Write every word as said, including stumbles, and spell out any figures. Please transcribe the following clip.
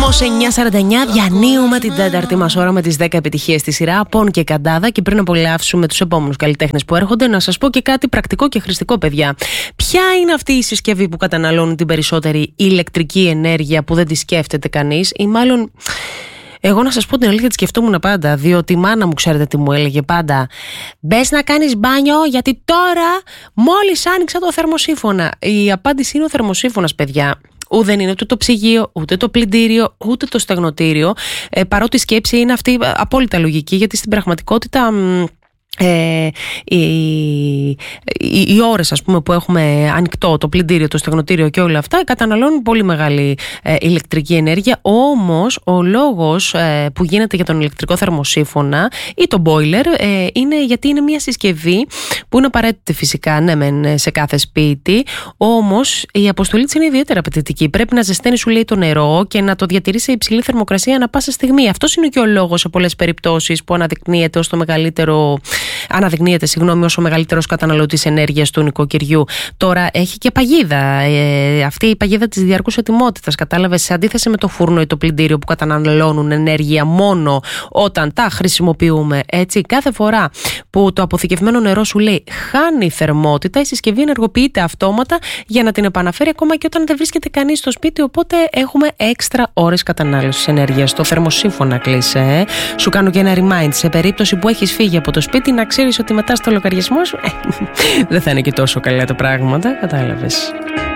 Ρυθμός εννιά σαράντα εννιά, διανύουμε την τέταρτη μας ώρα με τις δέκα επιτυχίες στη σειρά Πον και Καντάδα. Και πριν απολαύσουμε τους επόμενους καλλιτέχνες που έρχονται, να σας πω και κάτι πρακτικό και χρηστικό, παιδιά. Ποια είναι αυτή η συσκευή που καταναλώνει την περισσότερη ηλεκτρική ενέργεια που δεν τη σκέφτεται κανείς, ή μάλλον. Εγώ να σας πω την αλήθεια, τη σκεφτόμουν πάντα, διότι η μάνα μου, ξέρετε τι μου έλεγε πάντα? Μπες να κάνεις μπάνιο, γιατί τώρα μόλις άνοιξα το θερμοσύφωνα. Η απάντηση είναι ο θερμοσύφωνας, παιδιά. Ούτε δεν είναι ούτε το ψυγείο, ούτε το πλυντήριο, ούτε το στεγνοτήριο. Ε, παρότι η σκέψη είναι αυτή απόλυτα λογική, γιατί στην πραγματικότητα. Ε, οι, οι, οι ώρες, ας πούμε, που έχουμε ανοιχτό το πλυντήριο, το στεγνοτήριο και όλα αυτά καταναλώνουν πολύ μεγάλη ε, ηλεκτρική ενέργεια. Όμως ο λόγος ε, που γίνεται για τον ηλεκτρικό θερμοσύφωνα ή το boiler ε, είναι γιατί είναι μια συσκευή που είναι απαραίτητη φυσικά, ναι, μεν, σε κάθε σπίτι. Όμως η αποστολή της είναι ιδιαίτερα απαιτητική. Πρέπει να ζεσταίνει, σου λέει, το νερό και να το διατηρεί σε υψηλή θερμοκρασία ανά πάσα στιγμή. Αυτός είναι και ο λόγος σε πολλές περιπτώσεις που αναδεικνύεται ως το μεγαλύτερο Αναδεικνύεται, συγγνώμη, ως ο μεγαλύτερος καταναλωτής ενέργειας του νοικοκυριού. Τώρα έχει και παγίδα. Ε, αυτή η παγίδα της διαρκούς ετοιμότητας, κατάλαβες, σε αντίθεση με το φούρνο ή το πλυντήριο που καταναλώνουν ενέργεια μόνο όταν τα χρησιμοποιούμε. Έτσι, κάθε φορά που το αποθηκευμένο νερό, σου λέει, χάνει θερμότητα, η συσκευή ενεργοποιείται αυτόματα για να την επαναφέρει ακόμα και όταν δεν βρίσκεται κανείς στο σπίτι. Οπότε έχουμε έξτρα ώρες κατανάλωσης ενέργειας. Το θερμοσύφωνα κλείσε. Ε. Σου κάνω και ένα remind σε περίπτωση που έχεις φύγει από το σπίτι, να ξέρεις ότι μετά στο λογαριασμό σου ε, δεν θα είναι και τόσο καλά τα πράγματα, κατάλαβες.